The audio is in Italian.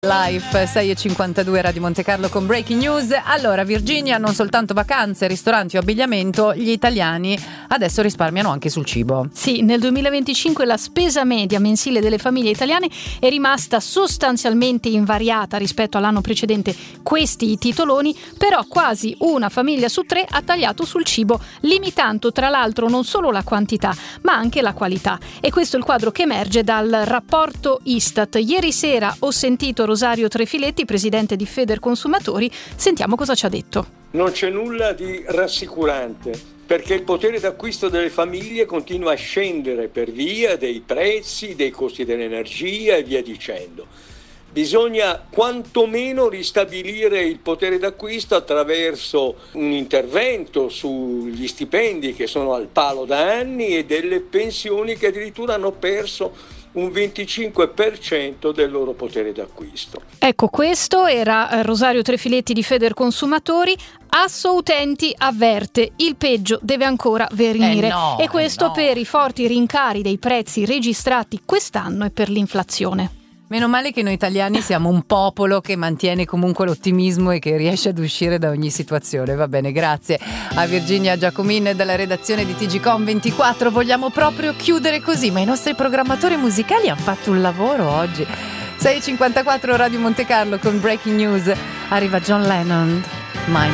Life 6:52 Radio Monte Carlo con Breaking News. Allora, Virginia, non soltanto vacanze, ristoranti o abbigliamento, gli italiani adesso risparmiano anche sul cibo. Sì, nel 2025 la spesa media mensile delle famiglie italiane è rimasta sostanzialmente invariata rispetto all'anno precedente. Questi i titoloni, però quasi una famiglia su tre ha tagliato sul cibo, limitando tra l'altro non solo la quantità ma anche la qualità. E questo è il quadro che emerge dal rapporto Istat. Ieri sera ho sentito Rosario Trefiletti, presidente di Federconsumatori. Sentiamo cosa ci ha detto. Non c'è nulla di rassicurante, perché il potere d'acquisto delle famiglie continua a scendere per via dei prezzi, dei costi dell'energia e via dicendo. Bisogna quantomeno ristabilire il potere d'acquisto attraverso un intervento sugli stipendi che sono al palo da anni e delle pensioni che addirittura hanno perso un 25% del loro potere d'acquisto. Ecco, questo era Rosario Trefiletti di Federconsumatori. Assoutenti avverte, il peggio deve ancora venire. E questo per i forti rincari dei prezzi registrati quest'anno e per l'inflazione. Meno male che noi italiani siamo un popolo che mantiene comunque l'ottimismo e che riesce ad uscire da ogni situazione. Va bene, grazie a Virginia Giacomin dalla redazione di TGcom24. Vogliamo proprio chiudere così, ma i nostri programmatori musicali hanno fatto un lavoro oggi. 6:54 Radio Monte Carlo con Breaking News. Arriva John Lennon.